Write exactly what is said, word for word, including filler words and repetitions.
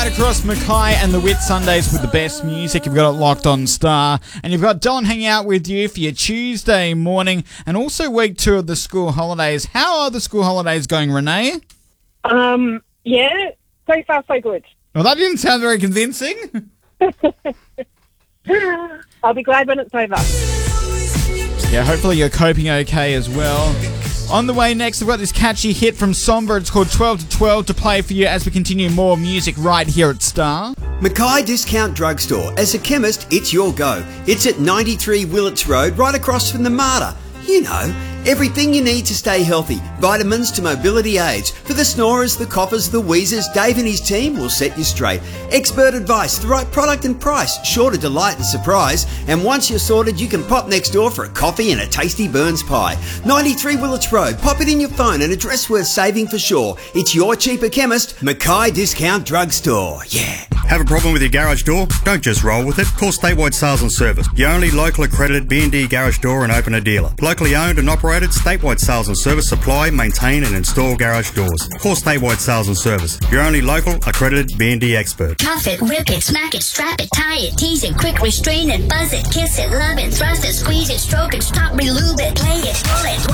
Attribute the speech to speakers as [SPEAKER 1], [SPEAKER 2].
[SPEAKER 1] right across Mackay and the Whit Sundays with the best music. You've got it locked on Star. And you've got Don hanging out with you for your Tuesday morning and also week two of the school holidays. How are the school holidays going, Renee?
[SPEAKER 2] Um, yeah, so far so good.
[SPEAKER 1] Well, that didn't sound very convincing.
[SPEAKER 2] I'll be glad when it's over.
[SPEAKER 1] Yeah, hopefully you're coping okay as well. On the way next, we've got this catchy hit from Somber. It's called twelve to twelve to play for you as we continue more music right here at Star.
[SPEAKER 3] Mackay Discount Drugstore. As a chemist, it's your go. It's at ninety-three Willits Road, right across from the MARTA. You know, everything you need to stay healthy. Vitamins to mobility aids. For the snorers, the coughers, the wheezers, Dave and his team will set you straight. Expert advice, the right product and price, sure to delight and surprise. And once you're sorted, you can pop next door for a coffee and a tasty Burns pie. ninety-three Willits Road. Pop it in your phone, an address worth saving for sure. It's your cheaper chemist, Mackay Discount Drugstore. Yeah.
[SPEAKER 4] Have a problem with your garage door? Don't just roll with it. Call Statewide Sales and Service, your only local accredited B and D garage door and opener dealer. Locally owned and operated, Statewide Sales and Service supply, maintain and install garage doors. Call Statewide Sales and Service, your only local accredited B and D expert.
[SPEAKER 5] Cuff it, rip it, smack it, strap it, tie it, tease it, quick restrain it, buzz it, kiss it, love it, thrust it, squeeze it, stroke it, stop, relube it, play it, pull it,